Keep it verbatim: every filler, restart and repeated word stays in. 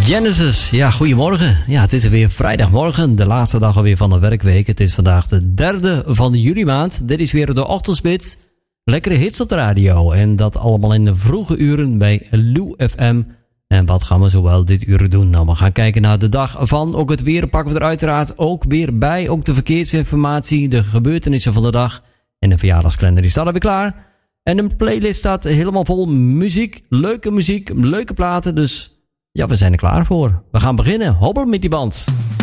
Genesis, ja, goedemorgen. Ja, het is weer vrijdagmorgen, de laatste dag alweer van de werkweek. Het is vandaag de derde van de juli maand. Dit is weer de ochtendspits. Lekkere hits op de radio. En dat allemaal in de vroege uren bij Lou F M. En wat gaan we zowel dit uur doen? Nou, we gaan kijken naar de dag van. Ook het weer pakken we er uiteraard ook weer bij. Ook de verkeersinformatie, de gebeurtenissen van de dag. En de verjaardagskalender die staat er weer klaar. En de playlist staat helemaal vol muziek. Leuke muziek, leuke platen. Dus ja, we zijn er klaar voor. We gaan beginnen. Hobbel met die band.